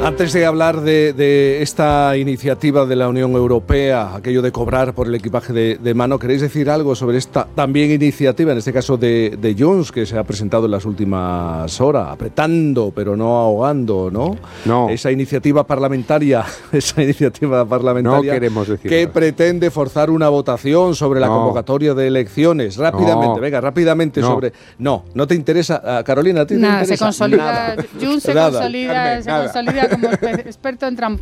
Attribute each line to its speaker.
Speaker 1: Antes de hablar de esta iniciativa de la Unión Europea, aquello de cobrar por el equipaje de mano, ¿queréis decir algo sobre esta también iniciativa, en este caso de Junts, que se ha presentado en las últimas horas, apretando pero no ahogando, ¿no?
Speaker 2: No.
Speaker 1: Esa iniciativa parlamentaria
Speaker 2: No queremos decir
Speaker 1: que
Speaker 2: nada.
Speaker 1: pretende forzar una votación sobre la convocatoria de elecciones. Rápidamente
Speaker 2: No.
Speaker 1: sobre... No te interesa, Carolina, ¿a ti te
Speaker 3: Nada,
Speaker 1: interesa?
Speaker 3: se consolida, Junts se
Speaker 1: Nada.
Speaker 3: consolida,
Speaker 2: Carmen,
Speaker 3: se
Speaker 2: nada.
Speaker 3: consolida como experto en transporte.